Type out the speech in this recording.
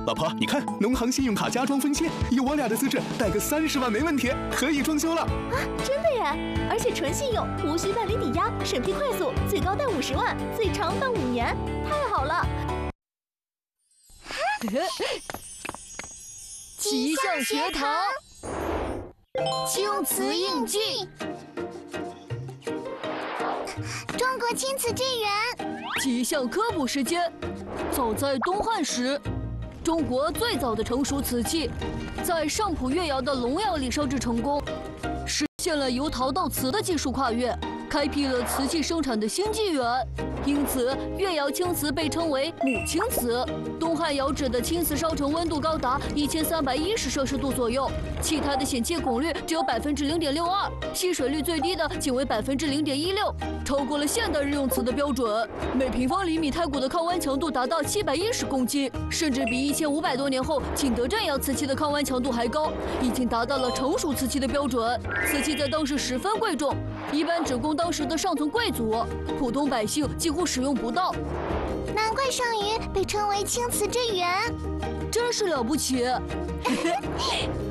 老婆，你看，农行信用卡加装分期，以我俩的资质，贷个30万没问题，可以装修了。 啊，真的耶！而且纯信用，无需办理抵押，审批快速，最高贷50万，最长办5年，太好了！ 奇象学堂，青瓷印记， 中国青瓷纪元。 奇象科普时间。早在东汉时，中国最早的成熟瓷器，在上浦越窑的龙窑里烧制成功，实现了由陶到瓷的技术跨越，开辟了瓷器生产的新纪元。因此，越窑青瓷被称为母青瓷。东汉窑址的青瓷烧成温度高达1310摄氏度左右，气态的显气汞率只有0.62%，吸水率最低的仅为0.16%，超过了现代日用瓷的标准。每平方厘米胎骨的抗剜强度达到710公斤，甚至比1500多年后景德镇窑瓷器的抗剜强度还高，已经达到了成熟瓷器的标准。瓷器在当时十分贵重，一般只供当时的上层贵族，普通百姓几乎使用不到。 难怪上虞被称为青瓷之源， 真是了不起。